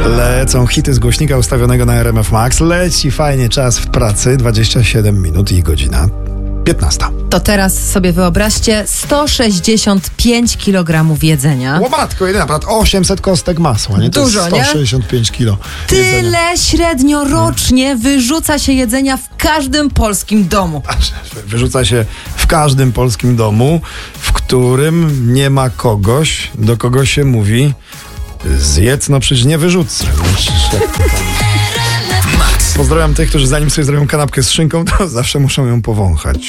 Lecą hity z głośnika ustawionego na RMF Max. Leci fajnie czas w pracy. 27 minut i godzina 15. To teraz sobie wyobraźcie 165 kg jedzenia. Łomatko, jedyna, 800 kostek masła, nie? To Dużo, jest 165 kilo jedzenia. Tyle średnio rocznie wyrzuca się jedzenia w każdym polskim domu. Wyrzuca się w każdym polskim domu, w którym nie ma kogoś, do kogo się mówi: zjedz, no przecież nie wyrzucę. Pozdrawiam tych, którzy zanim sobie zrobią kanapkę z szynką, to zawsze muszą ją powąchać.